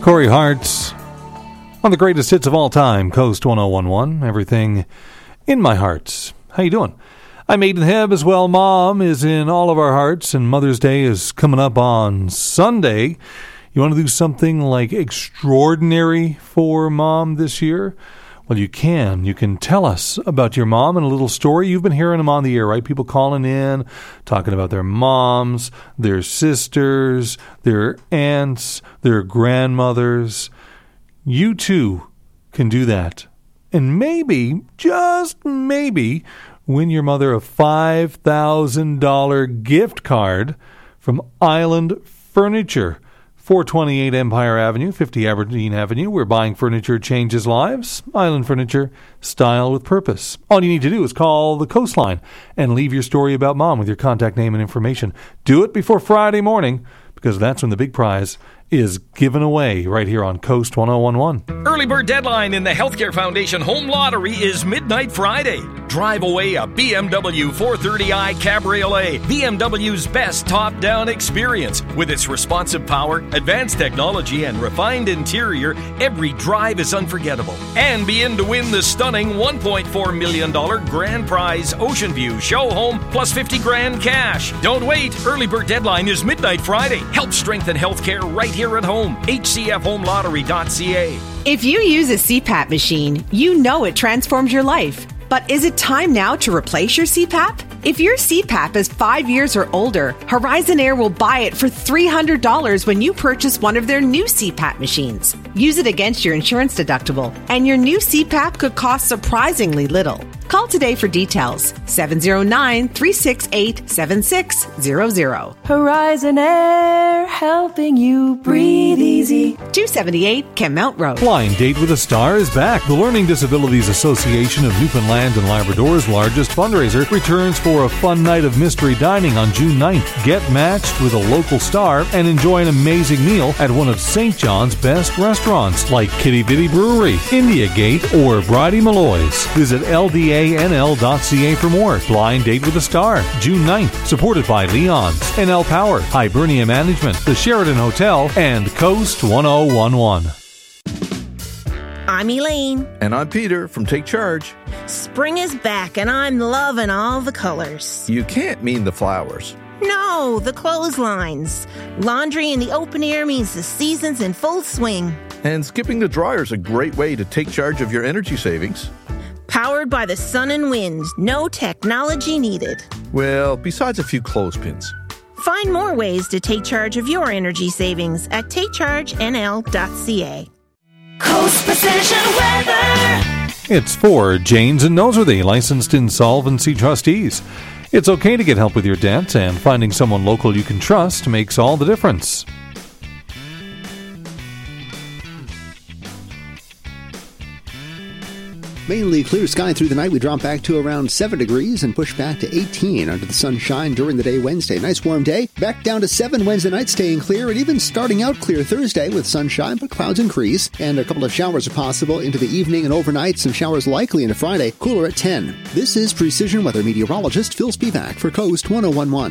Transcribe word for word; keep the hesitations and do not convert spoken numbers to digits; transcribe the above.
Corey Hart on the greatest hits of all time, Coast one oh one one, Everything in My Heart. How you doing? I'm Aiden Hebb as well. Mom is in all of our hearts, and Mother's Day is coming up on Sunday. You want to do something like extraordinary for Mom this year? Well, you can. You can tell us about your mom and a little story. You've been hearing them on the air, right? People calling in, talking about their moms, their sisters, their aunts, their grandmothers. You, too, can do that. And maybe, just maybe, win your mother a five thousand dollars gift card from Island Furniture. four twenty-eight Empire Avenue, fifty Aberdeen Avenue, where buying furniture changes lives. Island Furniture, style with purpose. All you need to do is call the Coastline and leave your story about Mom with your contact name and information. Do it before Friday morning, because that's when the big prize is given away right here on Coast one oh one one. Early bird deadline in the Healthcare Foundation Home Lottery is midnight Friday. Drive away a B M W four thirty i Cabriolet, B M W's best top-down experience. With its responsive power, advanced technology, and refined interior, every drive is unforgettable. And be in to win the stunning one point four million dollars grand prize Ocean View Show Home plus fifty grand cash. Don't wait. Early bird deadline is midnight Friday. Help strengthen healthcare right here at home. H C F home lottery dot c a. If you use a C PAP machine, you know it transforms your life. But is it time now to replace your C PAP? If your C PAP is five years or older, Horizon Air will buy it for three hundred dollars when you purchase one of their new C PAP machines. Use it against your insurance deductible, and your new C PAP could cost surprisingly little. Call today for details. seven oh nine, three six eight, seven six zero zero. Horizon Air, helping you breathe easy. two seventy-eight Kenmount Road. Blind Date with a Star is back. The Learning Disabilities Association of Newfoundland and Labrador's largest fundraiser returns for a fun night of mystery dining on June ninth. Get matched with a local star and enjoy an amazing meal at one of Saint John's best restaurants like Kitty Bitty Brewery, India Gate, or Bridie Malloy's. Visit L D A N L dot c a for more. Blind Date with a Star, June ninth, supported by Leon's, N L Power, Hibernia Management, the Sheraton Hotel, and Coast one oh one one. I'm Elaine. And I'm Peter from Take Charge. Spring is back and I'm loving all the colors. You can't mean the flowers. No, the clotheslines. Laundry in the open air means the season's in full swing. And skipping the dryer is a great way to take charge of your energy savings. Powered by the sun and wind, no technology needed. Well, besides a few clothespins. Find more ways to take charge of your energy savings at take charge n l dot c a. Coast Precision Weather. It's for Janes and Noseworthy, licensed insolvency trustees. It's okay to get help with your debt, and finding someone local you can trust makes all the difference. Mainly clear sky through the night. We drop back to around seven degrees and push back to eighteen under the sunshine during the day Wednesday. Nice warm day. Back down to seven Wednesday night, staying clear, and even starting out clear Thursday with sunshine, but clouds increase. And a couple of showers are possible into the evening and overnight. Some showers likely into Friday. Cooler at ten. This is Precision Weather Meteorologist Phil Spivak for Coast one oh one one.